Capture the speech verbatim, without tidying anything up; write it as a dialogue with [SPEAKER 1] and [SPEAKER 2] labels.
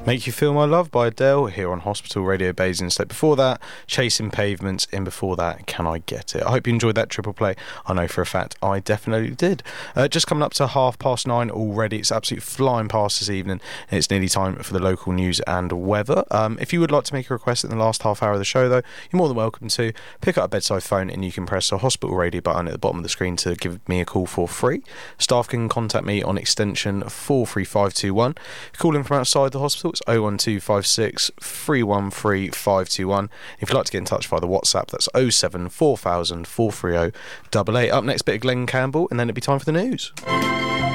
[SPEAKER 1] Make You Feel My Love by Adele here on Hospital Radio Basingstoke. Before that, Chasing Pavements, and before that, Can I Get It? I hope you enjoyed that triple play. I know for a fact I definitely did. Uh, just coming up to half past nine already. It's absolutely flying past this evening, and it's nearly time for the local news and weather. Um, if you would like to make a request in the last half hour of the show, though, you're more than welcome to. Pick up a bedside phone and you can press the Hospital Radio button at the bottom of the screen to give me a call for free. Staff can contact me on extension four three five two one. If you're calling from outside the hospital, it's oh one two five six, three one three, five two one. If you'd like to get in touch via the WhatsApp, that's oh seven four thousand, four three oh eight eight. Up next, bit of Glenn Campbell, and then it'll be time for the news.